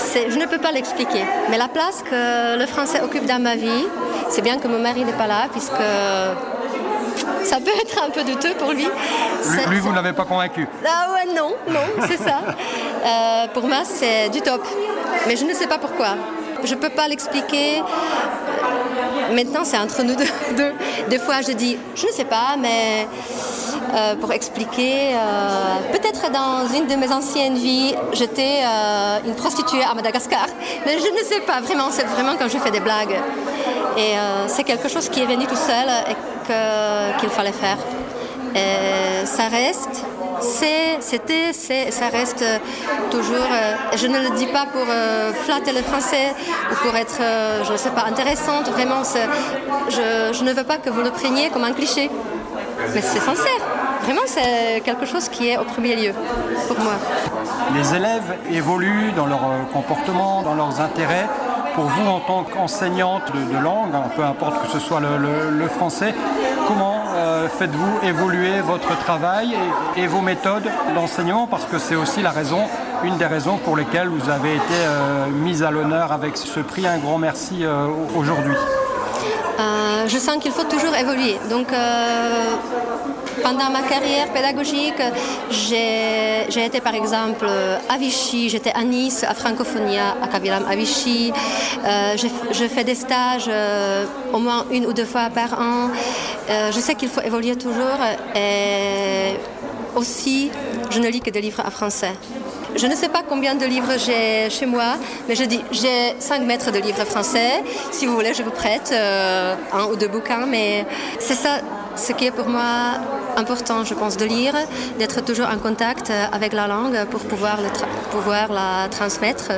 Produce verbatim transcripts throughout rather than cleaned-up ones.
c'est, je ne peux pas l'expliquer. Mais la place que le français occupe dans ma vie, c'est bien que mon mari n'est pas là, puisque ça peut être un peu douteux pour lui. Lui, lui vous ne l'avez pas convaincu? Ah ouais, non, non, c'est ça. Euh, pour moi, c'est du top. Mais je ne sais pas pourquoi. Je ne peux pas l'expliquer. Maintenant, c'est entre nous deux. Des fois, je dis, je ne sais pas, mais euh, pour expliquer, euh, peut-être dans une de mes anciennes vies, j'étais euh, une prostituée à Madagascar. Mais je ne sais pas, vraiment, c'est vraiment quand je fais des blagues. Et euh, c'est quelque chose qui est venu tout seul et que, qu'il fallait faire. Et ça reste, c'est, c'était, c'est, ça reste toujours, euh, je ne le dis pas pour euh, flatter le français ou pour être, euh, je ne sais pas, intéressante, vraiment, c'est, je, je ne veux pas que vous le preniez comme un cliché, mais c'est sincère, vraiment c'est quelque chose qui est au premier lieu pour moi. Les élèves évoluent dans leur comportement, dans leurs intérêts. Pour vous, en tant qu'enseignante de, de langue, hein, peu importe que ce soit le, le, le français, comment euh, faites-vous évoluer votre travail et, et vos méthodes d'enseignement? Parce que c'est aussi la raison, une des raisons pour lesquelles vous avez été euh, mise à l'honneur avec ce prix. Un grand merci euh, aujourd'hui. Euh, je sens qu'il faut toujours évoluer. Donc, euh, pendant ma carrière pédagogique, j'ai, j'ai été par exemple à Vichy, j'étais à Nice, à Francophonia, à Kavilam, à Vichy. Euh, j'ai, je fais des stages euh, au moins une ou deux fois par an. Euh, je sais qu'il faut évoluer toujours. Et aussi, je ne lis que des livres en français. Je ne sais pas combien de livres j'ai chez moi, mais je dis j'ai cinq mètres de livres français. Si vous voulez, je vous prête euh, un ou deux bouquins, mais c'est ça ce qui est pour moi important, je pense, de lire, d'être toujours en contact avec la langue pour pouvoir, le tra- pouvoir la transmettre.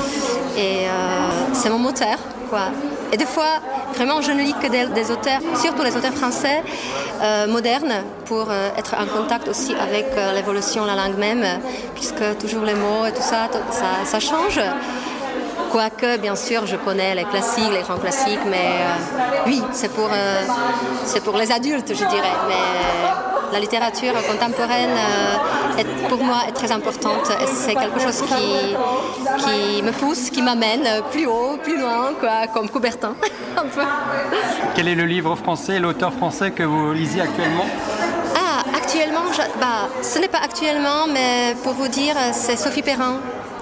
Et euh, c'est mon moteur, quoi. Et des fois, vraiment, je ne lis que des, des auteurs, surtout les auteurs français euh, modernes, pour euh, être en contact aussi avec euh, l'évolution de la langue même, puisque toujours les mots et tout ça, tout, ça, ça change. Quoique, bien sûr, je connais les classiques, les grands classiques, mais euh, oui, c'est pour, euh, c'est pour les adultes, je dirais. Mais la littérature contemporaine, euh, est, pour moi, est très importante. Et c'est quelque chose qui, qui me pousse, qui m'amène plus haut, plus loin, quoi, comme Coubertin, un peu. Quel est le livre français, l'auteur français que vous lisez actuellement? Ah, actuellement, je, bah, ce n'est pas actuellement, mais pour vous dire, c'est Sophie Perrin.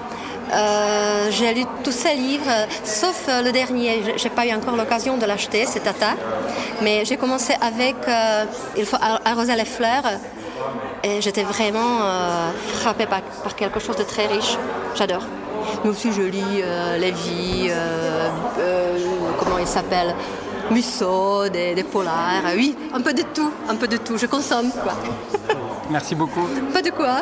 Euh, j'ai lu tous ses livres, sauf le dernier. Je n'ai pas eu encore l'occasion de l'acheter, c'est Tata. Mais j'ai commencé avec euh, Il faut arroser les fleurs. Et j'étais vraiment euh, frappée par, par quelque chose de très riche. J'adore. Mais aussi, je lis euh, Lévy, euh, euh, comment il s'appelle, Musso, des, des polars. Oui, un peu de tout, un peu de tout. Je consomme, quoi. Merci beaucoup. Pas de quoi.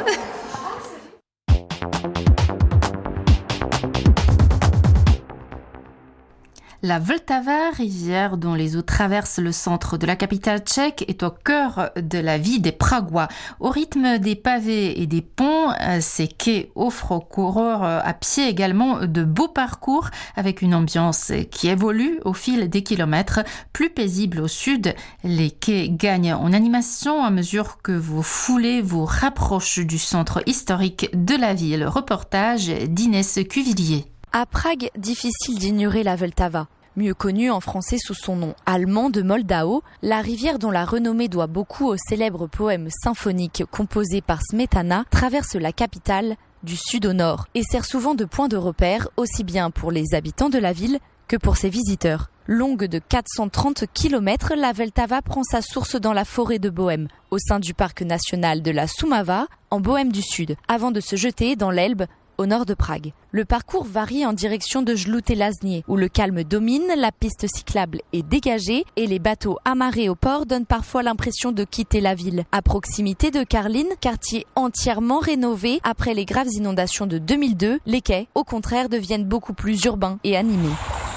La Vltava, rivière dont les eaux traversent le centre de la capitale tchèque, est au cœur de la vie des Pragois. Au rythme des pavés et des ponts, ces quais offrent aux coureurs à pied également de beaux parcours avec une ambiance qui évolue au fil des kilomètres. Plus paisible au sud, les quais gagnent en animation à mesure que vos foulées vous rapprochent du centre historique de la ville. Reportage d'Inès Cuvillier. À Prague, difficile d'ignorer la Vltava. Mieux connue en français sous son nom allemand de Moldau, la rivière dont la renommée doit beaucoup au célèbre poème symphonique composé par Smetana traverse la capitale du sud au nord et sert souvent de point de repère aussi bien pour les habitants de la ville que pour ses visiteurs. Longue de quatre cent trente kilomètres, la Vltava prend sa source dans la forêt de Bohême, au sein du parc national de la Šumava, en Bohême du Sud, avant de se jeter dans l'Elbe, au nord de Prague. Le parcours varie en direction de Žluté-Lázně, où le calme domine, la piste cyclable est dégagée et les bateaux amarrés au port donnent parfois l'impression de quitter la ville. À proximité de Karlín, quartier entièrement rénové après les graves inondations de deux mille deux, les quais, au contraire, deviennent beaucoup plus urbains et animés.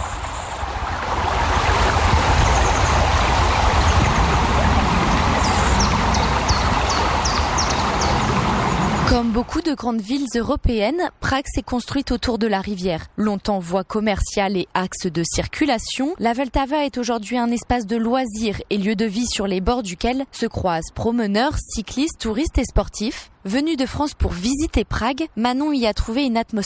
Comme beaucoup de grandes villes européennes, Prague s'est construite autour de la rivière. Longtemps voie commerciale et axe de circulation, la Vltava est aujourd'hui un espace de loisirs et lieu de vie sur les bords duquel se croisent promeneurs, cyclistes, touristes et sportifs. Venus de France pour visiter Prague, Manon y a trouvé une atmosphère